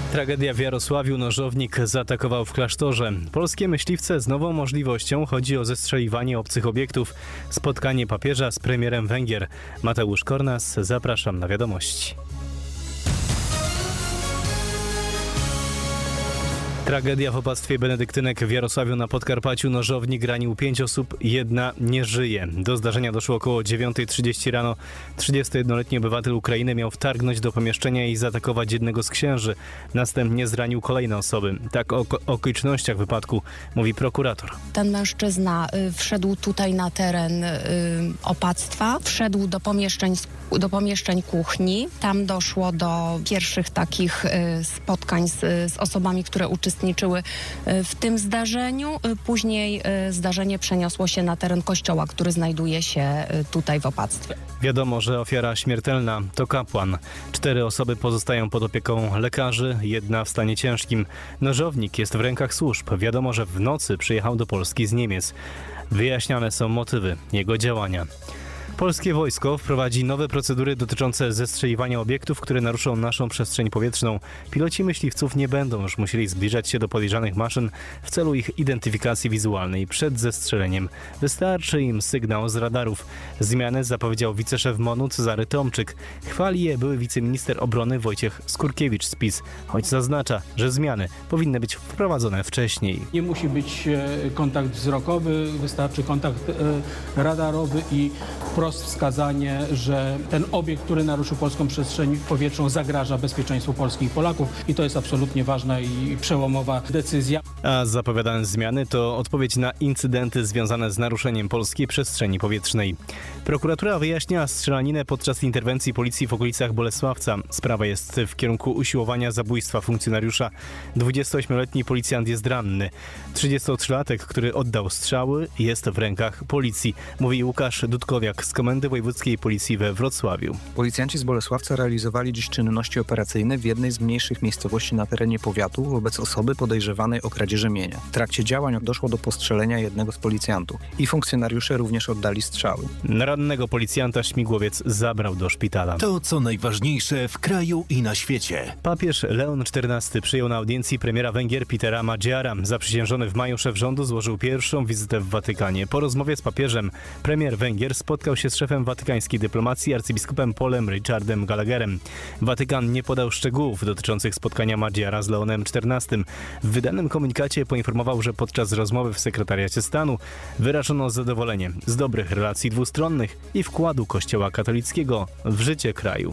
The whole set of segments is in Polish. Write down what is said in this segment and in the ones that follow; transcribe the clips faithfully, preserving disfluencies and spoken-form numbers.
Tragedia w Jarosławiu. Nożownik zaatakował w klasztorze. Polskie myśliwce z nową możliwością. Chodzi o zestrzeliwanie obcych obiektów. Spotkanie papieża z premierem Węgier. Mateusz Kornas, zapraszam na wiadomości. Tragedia w opactwie benedyktynek w Jarosławiu na Podkarpaciu. Nożownik ranił pięć osób, jedna nie żyje. Do zdarzenia doszło około dziewiąta trzydzieści rano. trzydziestojednoletni obywatel Ukrainy miał wtargnąć do pomieszczenia i zaatakować jednego z księży. Następnie zranił kolejne osoby. Tak o okolicznościach wypadku mówi prokurator. Ten mężczyzna y, wszedł tutaj na teren y, opactwa, wszedł do pomieszczeń, do pomieszczeń kuchni. Tam doszło do pierwszych takich y, spotkań z, z osobami, które uczestniczyły w tym zdarzeniu. Później zdarzenie przeniosło się na teren kościoła, który znajduje się tutaj w opactwie. Wiadomo, że ofiara śmiertelna to kapłan. Cztery osoby pozostają pod opieką lekarzy, jedna w stanie ciężkim. Nożownik jest w rękach służb. Wiadomo, że w nocy przyjechał do Polski z Niemiec. Wyjaśniane są motywy jego działania. Polskie wojsko wprowadzi nowe procedury dotyczące zestrzeliwania obiektów, które naruszą naszą przestrzeń powietrzną. Piloci myśliwców nie będą już musieli zbliżać się do podejrzanych maszyn w celu ich identyfikacji wizualnej przed zestrzeleniem. Wystarczy im sygnał z radarów. Zmiany zapowiedział wiceszef MONU Cezary Tomczyk. Chwali je były wiceminister obrony Wojciech Skurkiewicz z PiS, choć zaznacza, że zmiany powinny być wprowadzone wcześniej. Nie musi być kontakt wzrokowy, wystarczy kontakt radarowy i prost wskazanie, że ten obiekt, który naruszył polską przestrzeń powietrzną, zagraża bezpieczeństwu Polski i Polaków i to jest absolutnie ważna i przełomowa decyzja. A zapowiadane zmiany to odpowiedź na incydenty związane z naruszeniem polskiej przestrzeni powietrznej. Prokuratura wyjaśnia strzelaninę podczas interwencji policji w okolicach Bolesławca. Sprawa jest w kierunku usiłowania zabójstwa funkcjonariusza. dwudziestoośmioletni policjant jest ranny. trzydziestotrzylatek, który oddał strzały, jest w rękach policji, mówi Łukasz Dudkowiak z Komendy Wojewódzkiej Policji we Wrocławiu. Policjanci z Bolesławca realizowali dziś czynności operacyjne w jednej z mniejszych miejscowości na terenie powiatu wobec osoby podejrzewanej o kradzieży mienia. W trakcie działań doszło do postrzelenia jednego z policjantów i funkcjonariusze również oddali strzały. Rannego policjanta śmigłowiec zabrał do szpitala. To co najważniejsze w kraju i na świecie. Papież Leon czternasty przyjął na audiencji premiera Węgier Petera Magyara. Zaprzysiężony w maju szef rządu złożył pierwszą wizytę w Watykanie. Po rozmowie z papieżem premier Węgier spotkał się z szefem watykańskiej dyplomacji arcybiskupem Paulem Richardem Gallagherem. Watykan nie podał szczegółów dotyczących spotkania Magyara z Leonem czternastym. W wydanym komunikacie poinformował, że podczas rozmowy w sekretariacie stanu wyrażono zadowolenie z dobrych relacji dwustronnych i wkładu Kościoła katolickiego w życie kraju.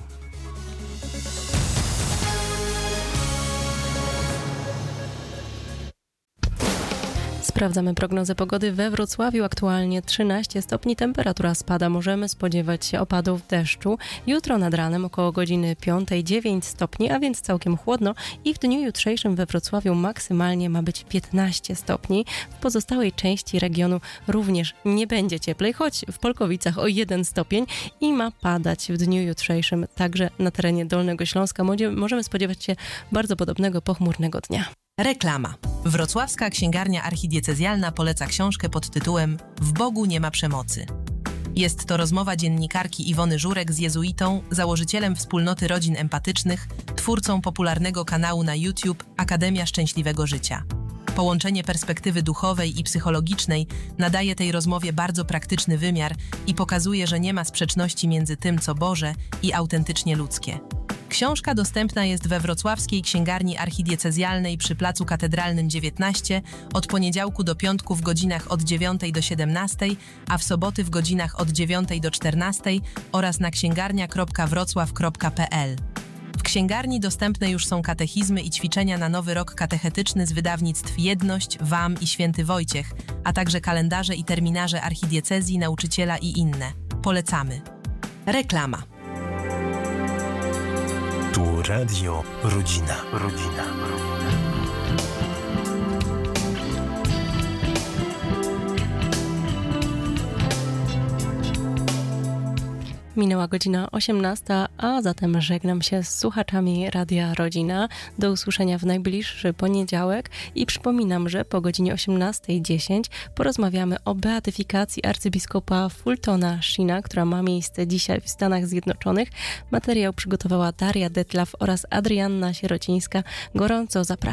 Sprawdzamy prognozę pogody we Wrocławiu. Aktualnie trzynaście stopni, temperatura spada. Możemy spodziewać się opadów deszczu. Jutro nad ranem około godziny piątej dziewięć stopni, a więc całkiem chłodno. I w dniu jutrzejszym we Wrocławiu maksymalnie ma być piętnaście stopni. W pozostałej części regionu również nie będzie cieplej, choć w Polkowicach o jeden stopień i ma padać w dniu jutrzejszym także na terenie Dolnego Śląska. Możemy spodziewać się bardzo podobnego pochmurnego dnia. Reklama. Wrocławska Księgarnia Archidiecezjalna poleca książkę pod tytułem W Bogu nie ma przemocy. Jest to rozmowa dziennikarki Iwony Żurek z jezuitą, założycielem wspólnoty rodzin empatycznych, twórcą popularnego kanału na YouTube Akademia Szczęśliwego Życia. Połączenie perspektywy duchowej i psychologicznej nadaje tej rozmowie bardzo praktyczny wymiar i pokazuje, że nie ma sprzeczności między tym, co Boże i autentycznie ludzkie. Książka dostępna jest we Wrocławskiej Księgarni Archidiecezjalnej przy Placu Katedralnym dziewiętnaście od poniedziałku do piątku w godzinach od dziewiątej do siedemnastej, a w soboty w godzinach od dziewiątej do czternastej oraz na księgarnia kropka wrocław kropka p l. W księgarni dostępne już są katechizmy i ćwiczenia na nowy rok katechetyczny z wydawnictw Jedność, W A M i Święty Wojciech, a także kalendarze i terminarze archidiecezji, nauczyciela i inne. Polecamy. Reklama. Tu Radio Rodzina. Rodzina. Minęła godzina osiemnasta, a zatem żegnam się z słuchaczami Radia Rodzina. Do usłyszenia w najbliższy poniedziałek i przypominam, że po godzinie osiemnastej dziesięć porozmawiamy o beatyfikacji arcybiskupa Fultona Sheena, która ma miejsce dzisiaj w Stanach Zjednoczonych. Materiał przygotowała Daria Detlaw oraz Adrianna Sierocińska. Gorąco zapraszam.